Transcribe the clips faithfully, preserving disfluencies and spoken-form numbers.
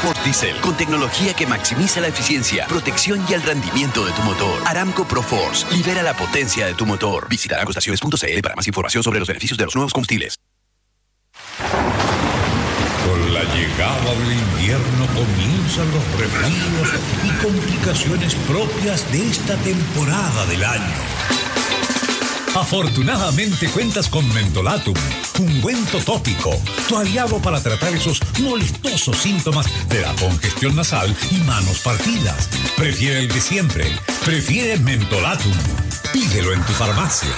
Somos Diesel, con tecnología que maximiza la eficiencia, protección y el rendimiento de tu motor. Aramco ProForce, libera la potencia de tu motor. Visita aramco estaciones punto c l para más información sobre los beneficios de los nuevos combustibles. Con la llegada del invierno comienzan los resfríos y complicaciones propias de esta temporada del año. Afortunadamente cuentas con Mentolatum, ungüento tópico, tu aliado para tratar esos molestosos síntomas de la congestión nasal y manos partidas. Prefiere el de siempre, prefiere Mentolatum. Pídelo en tu farmacia.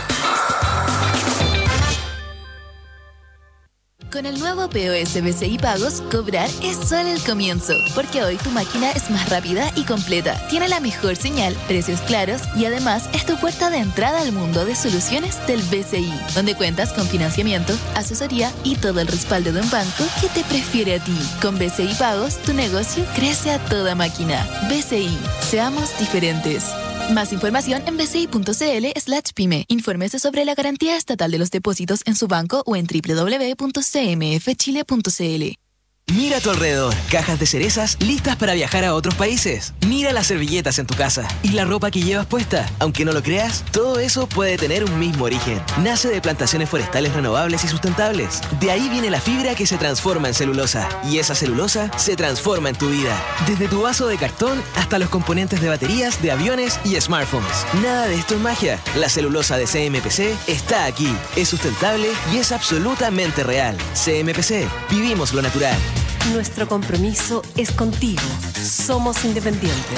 Con el nuevo P O S B C I Pagos, cobrar es solo el comienzo, porque hoy tu máquina es más rápida y completa, tiene la mejor señal, precios claros y además es tu puerta de entrada al mundo de soluciones del B C I, donde cuentas con financiamiento, asesoría y todo el respaldo de un banco que te prefiere a ti. Con B C I Pagos, tu negocio crece a toda máquina. B C I, seamos diferentes. Más información en b c i punto c l slash pyme. Infórmese sobre la garantía estatal de los depósitos en su banco o en w w w punto c m f chile punto c l. Mira a tu alrededor, cajas de cerezas listas para viajar a otros países. Mira las servilletas en tu casa y la ropa que llevas puesta. Aunque no lo creas, todo eso puede tener un mismo origen. Nace de plantaciones forestales renovables y sustentables. De ahí viene la fibra que se transforma en celulosa. Y esa celulosa se transforma en tu vida. Desde tu vaso de cartón hasta los componentes de baterías, de aviones y smartphones. Nada de esto es magia. La celulosa de C M P C está aquí. Es sustentable y es absolutamente real. C M P C. Vivimos lo natural. Nuestro compromiso es contigo. Somos independientes.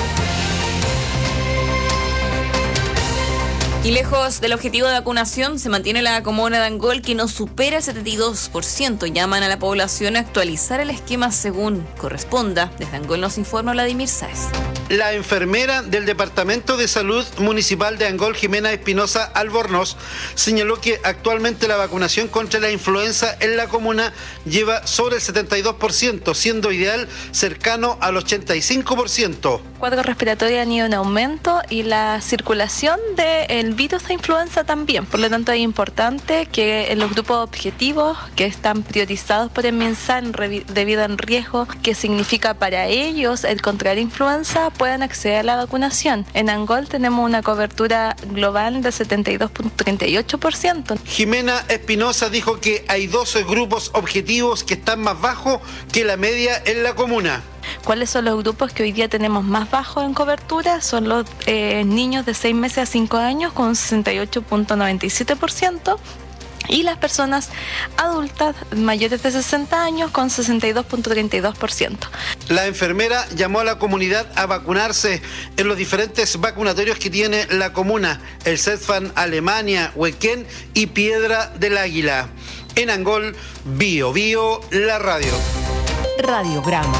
Y lejos del objetivo de vacunación, se mantiene la comuna de Angol, que no supera el setenta y dos por ciento. Llaman a la población a actualizar el esquema según corresponda. Desde Angol nos informa Vladimir Sáez. La enfermera del Departamento de Salud Municipal de Angol, Jimena Espinosa Albornoz, señaló que actualmente la vacunación contra la influenza en la comuna lleva sobre el setenta y dos por ciento, siendo ideal cercano al ochenta y cinco por ciento. Cuadros respiratorios han ido en aumento y la circulación del virus de influenza también. Por lo tanto, es importante que en los grupos objetivos que están priorizados por el MinSal debido al riesgo que significa para ellos el contraer influenza, puedan acceder a la vacunación. En Angol tenemos una cobertura global de setenta y dos punto treinta y ocho por ciento. Jimena Espinosa dijo que hay doce grupos objetivos que están más bajos que la media en la comuna. ¿Cuáles son los grupos que hoy día tenemos más bajos en cobertura? Son los eh, niños de seis meses a cinco años con sesenta y ocho punto noventa y siete por ciento. Y las personas adultas mayores de sesenta años con sesenta y dos punto treinta y dos por ciento. La enfermera llamó a la comunidad a vacunarse en los diferentes vacunatorios que tiene la comuna, el CESFAN Alemania, Huequén y Piedra del Águila. En Angol, Bio Bio, la radio. Radiograma.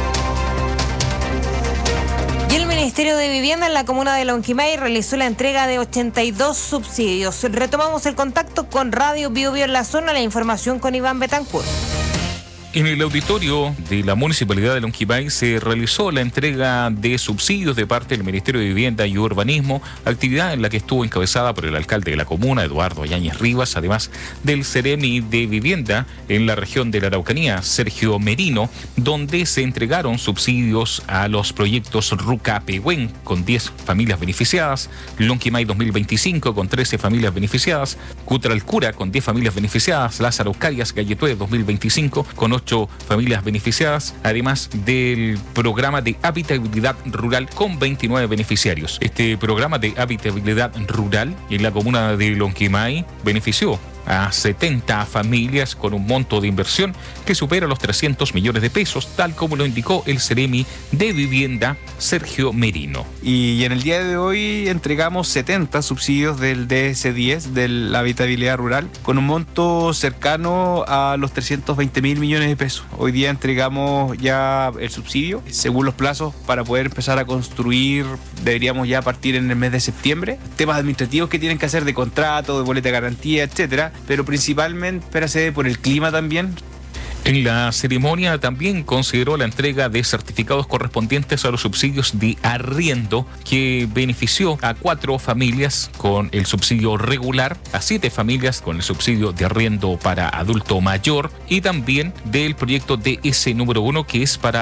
Y el Ministerio de Vivienda en la comuna de Lonquimay realizó la entrega de ochenta y dos subsidios. Retomamos el contacto con Radio Bio Bio en la zona, la información con Iván Betancourt. En el auditorio de la Municipalidad de Lonquimay se realizó la entrega de subsidios de parte del Ministerio de Vivienda y Urbanismo, actividad en la que estuvo encabezada por el alcalde de la comuna, Eduardo Yáñez Rivas, además del Ceremi de Vivienda en la región de la Araucanía, Sergio Merino, donde se entregaron subsidios a los proyectos Ruca-Pehuen con diez familias beneficiadas, Lonquimay dos mil veinticinco con trece familias beneficiadas, Cutralcura con diez familias beneficiadas, Lázaro Carias Galletué dos mil veinticinco con ocho familias beneficiadas, además del programa de habitabilidad rural con veintinueve beneficiarios. Este programa de habitabilidad rural en la comuna de Lonquimay benefició a setenta familias con un monto de inversión que supera los trescientos millones de pesos, tal como lo indicó el Ceremi de Vivienda, Sergio Merino. Y en el día de hoy entregamos setenta subsidios del D S diez, de la habitabilidad rural, con un monto cercano a los trescientos veinte mil millones de pesos. Hoy día entregamos ya el subsidio, según los plazos, para poder empezar a construir. Deberíamos ya partir en el mes de septiembre. Temas administrativos que tienen que hacer de contrato, de boleta de garantía, etcétera, pero principalmente, espérase, por el clima también. En la ceremonia también consideró la entrega de certificados correspondientes a los subsidios de arriendo, que benefició a cuatro familias con el subsidio regular, a siete familias con el subsidio de arriendo para adulto mayor y también del proyecto D S número uno, que es para